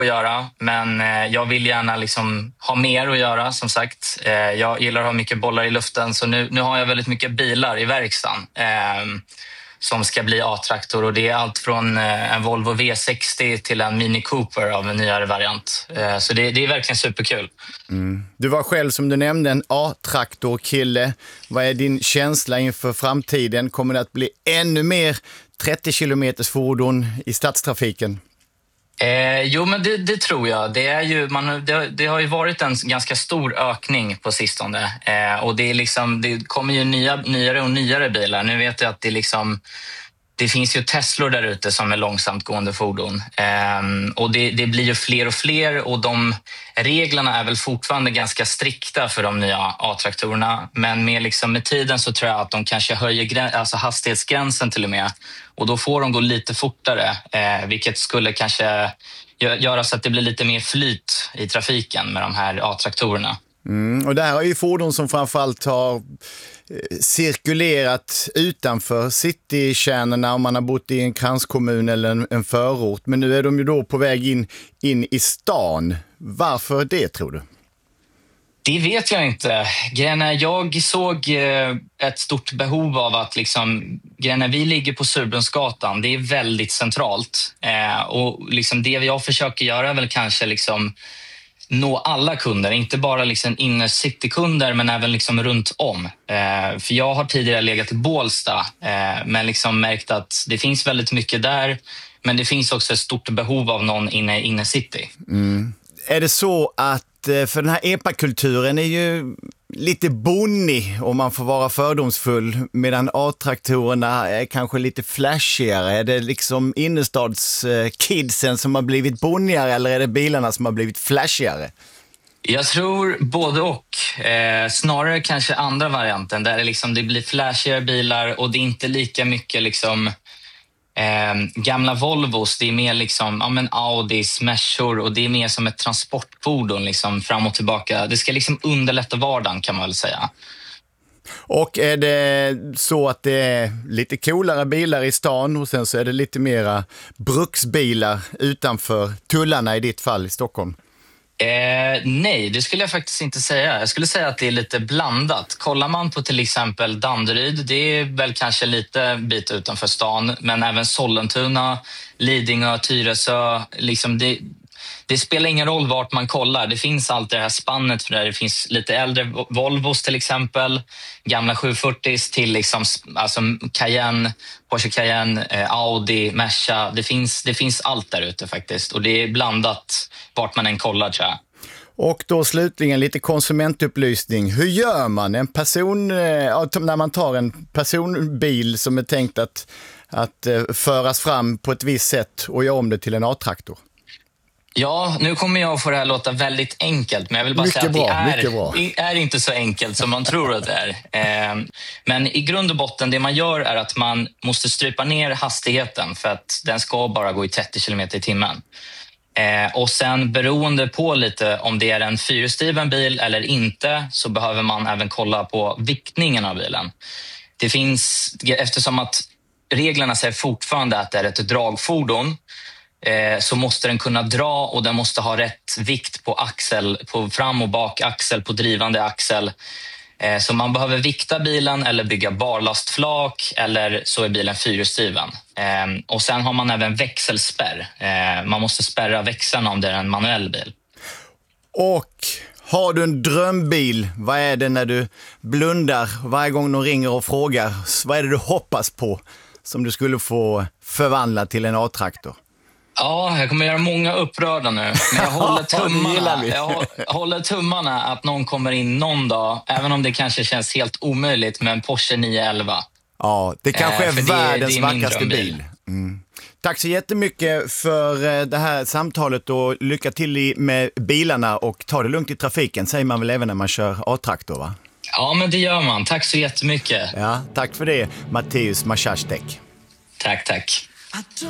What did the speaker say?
att göra, men jag vill gärna liksom ha mer att göra, som sagt. Jag gillar att ha mycket bollar i luften, så nu har jag väldigt mycket bilar i verkstaden som ska bli A-traktor, och det är allt från en Volvo V60 till en Mini Cooper av en nyare variant. Så det är verkligen superkul. Du var själv, som du nämnde, en A-traktorkille. Vad är din känsla inför framtiden? Kommer det att bli ännu mer 30 kilometers fordon i stadstrafiken? Jo, men det tror jag. Det har ju varit en ganska stor ökning på sistone. Och det kommer ju nyare och nyare bilar. Nu vet jag att det finns ju Teslor där ute som är långsamt gående fordon. Och det blir ju fler och fler, och de reglerna är väl fortfarande ganska strikta för de nya A-traktorerna. Men med tiden så tror jag att de kanske höjer hastighetsgränsen till och med. Och då får de gå lite fortare, vilket skulle kanske göra så att det blir lite mer flyt i trafiken med de här A-traktorerna. Och det här är ju fordon som framförallt har cirkulerat utanför citykärnorna om man har bott i en kranskommun eller en förort. Men nu är de ju då på väg in i stan. Varför det, tror du? Det vet jag inte. Jag såg ett stort behov av att vi ligger på Surbrunnsgatan. Det är väldigt centralt. Och det jag försöker göra är väl kanske nå alla kunder, inte bara inner citykunder, men även runt om. För jag har tidigare legat i Bålsta, men märkt att det finns väldigt mycket där, men det finns också ett stort behov av någon inne city. Är det så att, för den här epakulturen är ju lite bonnig om man får vara fördomsfull, medan A-traktorerna är kanske lite flashigare? Är det innerstadskidsen som har blivit bonnigare, eller är det bilarna som har blivit flashigare? Jag tror både och. Snarare kanske andra varianten där det blir flashigare bilar, och det är inte lika mycket gamla Volvos. Det är mer Audis, Meshor, och det är mer som ett transportfordon fram och tillbaka. Det ska underlätta vardagen, kan man väl säga. Och är det så att det är lite coolare bilar i stan, och sen så är det lite mera bruksbilar utanför tullarna, i ditt fall i Stockholm? Nej, det skulle jag faktiskt inte säga. Jag skulle säga att det är lite blandat. Kollar man på till exempel Danderyd, det är väl kanske lite bit utanför stan, men även Sollentuna, Lidingö, Tyresö, det spelar ingen roll vart man kollar. Det finns alltid det här spannet, för där det finns lite äldre Volvos till exempel, gamla 740s till Cayenne, Porsche Cayenne, Audi, Merca. Det finns allt där ute faktiskt, och det är blandat vart man än kollar, tror jag. Och då slutligen lite konsumentupplysning. Hur gör man när man tar en personbil som är tänkt att föras fram på ett visst sätt och gör om det till en A-traktor? Ja, nu kommer jag få det här låta väldigt enkelt, men jag vill bara säga att det är inte så enkelt som man tror att det är. Men i grund och botten, det man gör är att man måste strypa ner hastigheten, för att den ska bara gå i 30 km i timmen. Och sen, beroende på lite om det är en fyrhjulsdriven bil eller inte, så behöver man även kolla på viktningen av bilen. Eftersom att reglerna säger fortfarande att det är ett dragfordon, så måste den kunna dra, och den måste ha rätt vikt på axel, på fram- och bakaxel, på drivande axel. Så man behöver vikta bilen eller bygga barlastflak, eller så är bilen fyrhjulsdriven. Och sen har man även växelspärr. Man måste spärra växlarna om det är en manuell bil. Och har du en drömbil? Vad är det när du blundar varje gång de ringer och frågar? Vad är det du hoppas på som du skulle få förvandla till en A-traktor? Ja, jag kommer göra många upprörda nu. Men jag håller tummarna att någon kommer in någon dag, även om det kanske känns helt omöjligt, med en Porsche 911. Ja, det kanske är världens vackraste bil. Tack så jättemycket för det här samtalet, och lycka till med bilarna, och ta det lugnt i trafiken, säger man väl även när man kör A-traktor, va? Ja, men det gör man. Tack så jättemycket. Ja, tack för det, Mateusz Maszasztek. Tack.